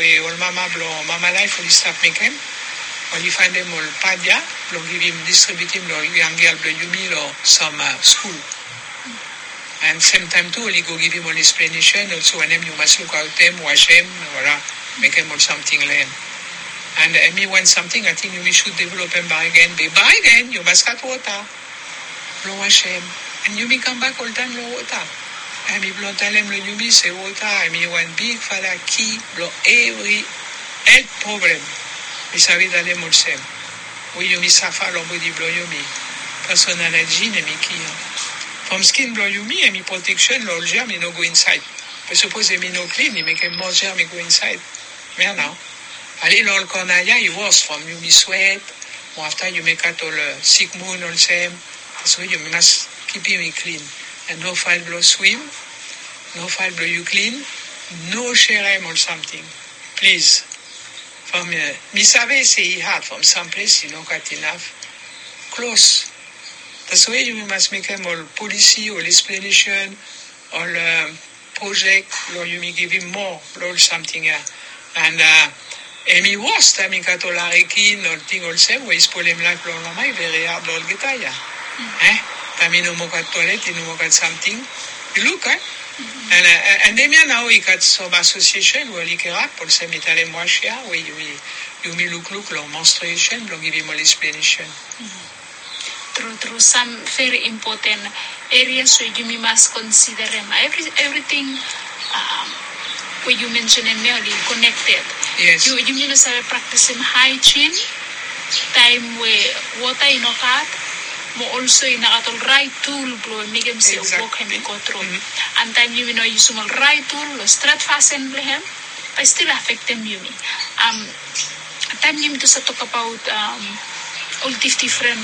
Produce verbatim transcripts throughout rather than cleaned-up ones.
we all mama blo mama life will start making. Only find them all padia, blo give him distribute him lo young girl blo yumi lo some uh, school. And same time too, only go give him all explanation. Also, when him you must look out them, wash him, voila, make him all something learn. And uh, me want something, I think we should develop him by again. Be by again, you must cut water, blow wash him, and you may come back all time blow water. And me blow tell him you may say water. I mean one big fella key blow every health problem. We savez d'aller mon sem. Oui, you may suffer long body blow you me. Personal hygiene and me key. From skin blow you me and me protection, all germ me no go inside. But suppose me no clean, you make him more germ me go inside. Where now? Allez, all cornaya, you worse from you me sweat. Or after you make out all uh, sick moon all same. So you must keep him clean. And no file blow swim, no file blow you clean, no share him or something. Please. From uh, me savez say hard from some place you know got enough. Close. That's why you must make him all policy, all explanation, all uh, project, or you may give him more, or something. Uh, and uh, and me worst, I mean, got all arekin, all thing all same, where is problem like long lama, very hard, all get ya. Eh? Tami no mo got toilet, no mo got something. You look, eh? Mm-hmm. And uh, and then now he got some association where he can rap, all same Italian washia, where you may you may look look long menstruation, long give him all explanation. Mm-hmm. Through, through some very important areas where you must consider them. Every, everything um, where you mentioned them merely connected. Yes. You, you must have practicing hygiene, time where water in a cat, but also in a right tool, blow, make them say, walk him and control. Mm-hmm. And time you know, you some right tool, straight fasten him, but still affect them, you mean. Um, time you to talk about um, all these different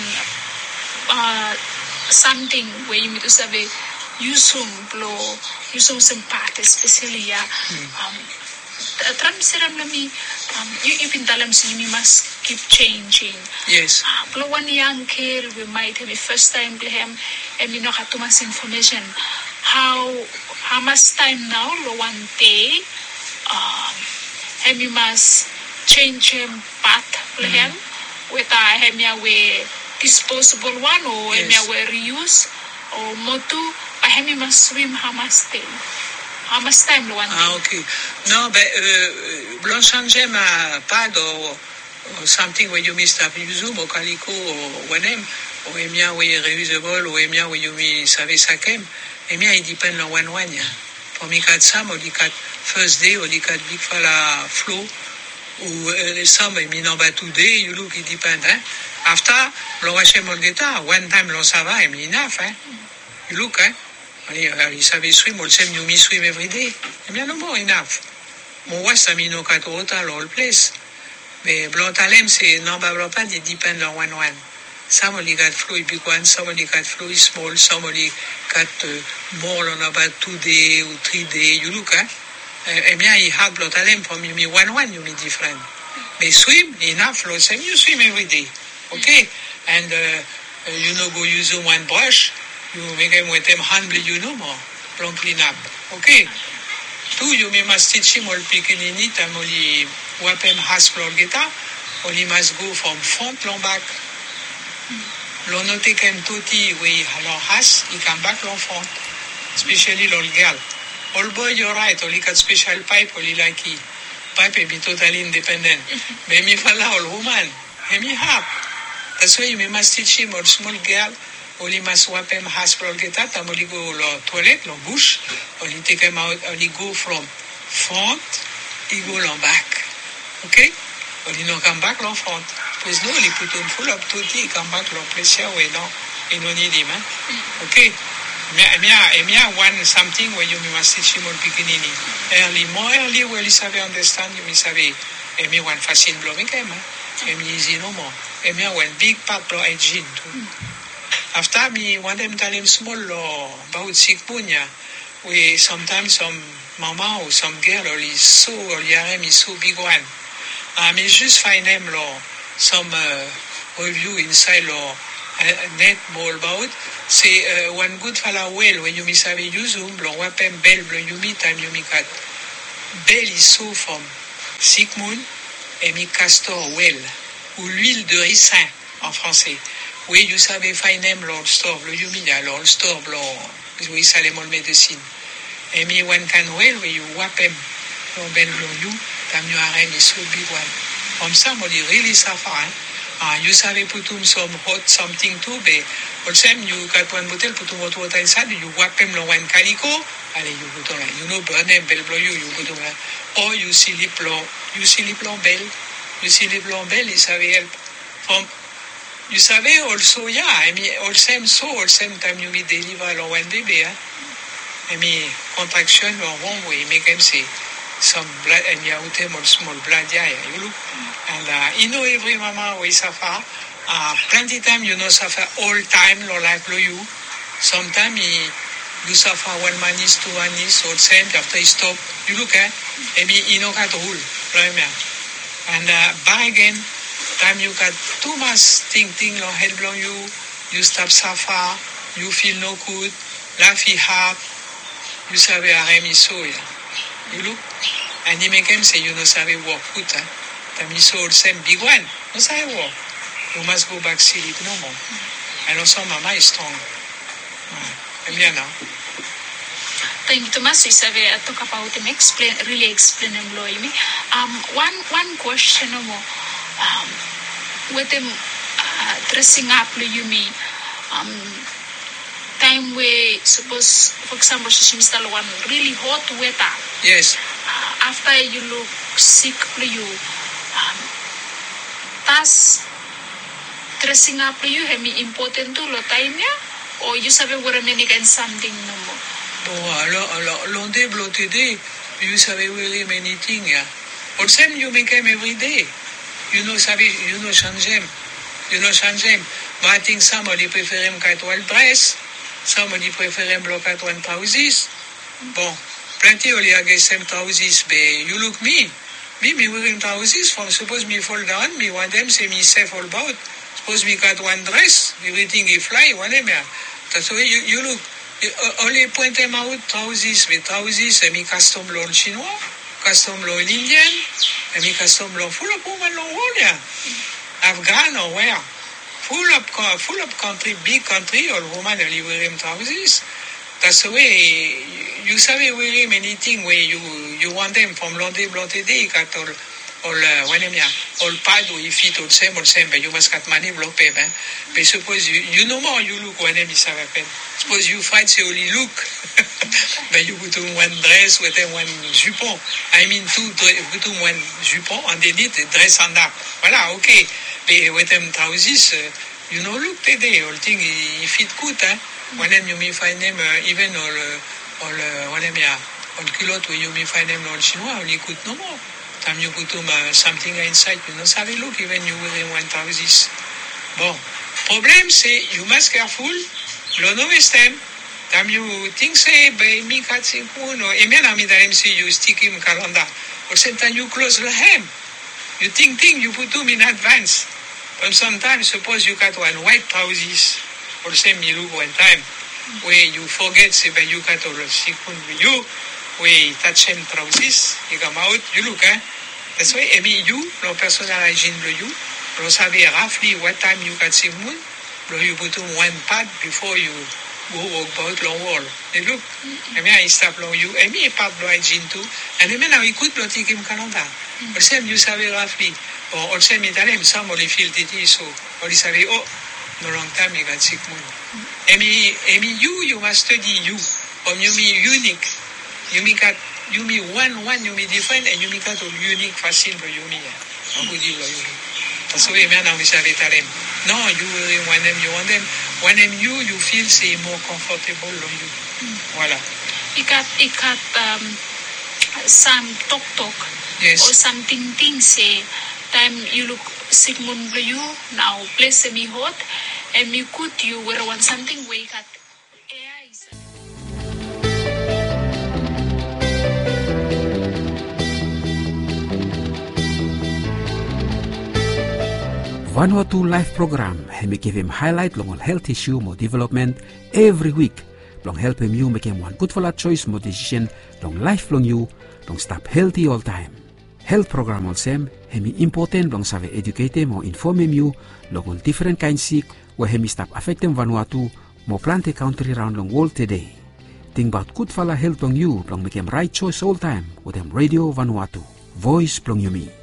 Uh, something where you need to say usum blow usum some part especially yeah um tram seram lami um you even tell them see me must keep changing. Yes. Uh, blow one young kid we might have a first time play him and you know have too much information how how much time now lo one day um and you must change him path play him with a him ya way disposable one or yes. Em will reuse or motu I have must swim how much time how much time one ah okay no but uh, blanchanger ma pad or, or something where you must have usum or calico or whenem or emia we reusable or emia where you may save sakem emia it depend on one one ya for me cat some or the cat first day or the cat big fala flow ou uh, some emi number two day you look it depend eh after lo washe molgeta one time lo sava emi enough eh you look eh ali ali save swim all same you me swim every day emi no more enough mo was ami no cat water all place mais blantalem c'est non ba pas it depend on one one some only got flow big one some only got flow small some only got uh, more on about two day or three day you look eh Uh, Emia he had blantalem from you me one one you me different. They swim enough flow same you swim every day. Okay? And uh, uh, you know go use one brush, you make them with them handle you know more. Long clean up. Okay? Two you me must teach him all picking in it and only wap him has floor guitar, only must go from front long back. L'on note him toti we long has, he come back long front. Especially long girl. All boy, you're right. Only got special pipe. Only like he pipe be totally independent. But me falla all woman. And me have. That's why you must teach him all small girl. Only must wap him hospital get out. And only go lo toilet, lo bush. Only take him out. Only go from front. He go long back. Okay? Only no come back long front. Because no, only put him full up to tea. Come back long place here. We don't. We don't need him. Eh? Okay? Emia one something where you must teach him on beginning early, more early where you savvy understand you must savvy Emia one fascine blow me came Emia easy no more Emia one big part blow hygiene too. After me one them tell him small law about sick punya we sometimes some mama or some girl or is so or yarem is so big one. I mean just find them law some uh, review inside law net more about c'est uh, one good fella well when you miss have use um blo wapem bel blo you meet time you me cat bel is so from Sigmund et mi castor well, ou l'huile de ricin en français. Oui, you savez, fainem l'ol store, le yumia, l'ol store, oui, ça les molles médecine. Et mi one can well, oui, you wapem, l'on ben l'on you, tam you arem is so big one. Comme ça, moi, dit really suffer, hein. Ah, you savez, putum some hot something too, but also you got one bottle, putum hot water inside, you wapem l'on one calico, allez, you putum là, you know, burnem, bel blow you, you putum là. Or you sleep l'on, you sleep l'on bel, you sleep l'on bel, you savez, help. From, you savez, also, yeah, I mean, also, so, also, time you me deliver l'on one baby, hein. I mean, contraction, l'on wrong way, make him say, some blood, and you have a small blood, yeah, you look. And uh, you know, every mama we suffer. Uh, plenty time, you know, suffer all time, lo life lo you. Sometimes you suffer one man is, two man is, or same, after you stop, you look at, eh, and you know, got rule, and uh, by again, time you got too much thing, thing, lo help on you, you stop suffer, you feel no good, laugh hard, you save a remi so, yeah. You look, and you make him say, you know, save work foot, huh? Tam you saw the same big one, no save work. You must go back sleep no more. And also, mama is strong. Uh, bien now. Thank you, Thomas. You save uh, talk about him, explain, really explain him, me. Um, one, one question no more. Um, with him uh, dressing up, you me. Um, time we suppose, for example, she install one really hot weather. Yes. Uh, after you look sick, you um, tas dressing up you have me important to lo time ya, or you sabe where many can something no more. Oh, alors, alors, l'on dé bloté dé, you sabe really many things ya. Or same you make them every day. You know, sabe, you know, change them. You know, change them. But I think somebody prefer him cat well dress. Somebody prefer him block at one trousers. Bon, plenty only I guess some trousers, but you look me. Me, me wearing trousers from suppose me fall down, me one them say me safe all about. Suppose me got one dress, everything he fly, one them yeah. That's the way you, you look. You, uh, only point them out trousers, with trousers, and me custom law chinois, custom law Indian, and me custom law full of woman law all yeah. Afghan or where? Full of, full of country, big country, all woman only wearing trousers. That's the way you savez wear many things where you you want them from London, Blonde Day, got all all uh, when I'm all pad or you fit all same all same, but you must got money block pay, eh? But suppose you you know more you look when I'm is happen. Suppose you fight say only look, but you put on one dress with one jupon. I mean two put on one jupon underneath dress and up. Voilà, okay. But with them trousers, uh, you know look today all thing he fit good, eh? When you may find them uh, even all uh, all uh, when I'm all culotte where you may find them all chinois only good no more. Time you put them uh, something inside, you know, have a look even you wearing one trousers. Bon, problem say you must careful. Lo no waste time. Time you think say by me cat say no. Emian ami da M C you stick him calendar. Or same time you close the hem. You think think you put them in advance. But sometimes suppose you got one white trousers. Or same you look one time where you forget say by you got all the second you where touch him trousers you come out you look eh that's why I mean you no personal hygiene lo you lo savez roughly what time you got Sigmund lo you put on one pad before you go walk about long wall you look I mean I stop long you I mean part lo hygiene too and I mean now you could lo take him calendar or same you savez roughly or also me tell him some only feel it is so or you savez oh no long time you got Sigmund. Emi, emi, you, you must study you. Or you me unique. You me got, you me one, one, you me different, and you me got a unique facile for you me. How good you are you? That's why me now we say tell him. No, you will want them, you want them. When them you, you feel say more comfortable on you. Voilà. You got, you got um, some talk talk. Yes. Or something things say. Time you look Sigmund Blue now place me hot and me could you wear one something wake at Vanuatu Life Program and we give him highlight long on health issue more development every week. Long help him you make him one good for that choice more decision long lifelong you long stop healthy all time. Health program olsem hemi important long save educate mo informe you long different kind sick where hemi stop affecting Vanuatu mo plante country round long world today. Think about good fala health long you long make them right choice all time with them Radio Vanuatu. Voice plong you me.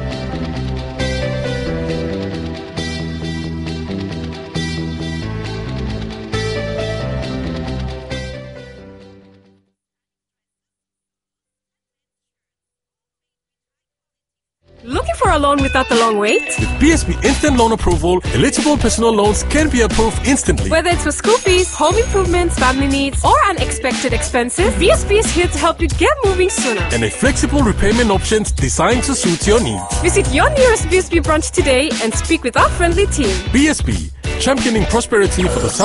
Looking for a loan without the long wait? With B S B Instant Loan Approval, eligible personal loans can be approved instantly. Whether it's for school fees, home improvements, family needs, or unexpected expenses, B S B is here to help you get moving sooner. And a flexible repayment options designed to suit your needs. Visit your nearest B S B branch today and speak with our friendly team. B S B, championing prosperity for the South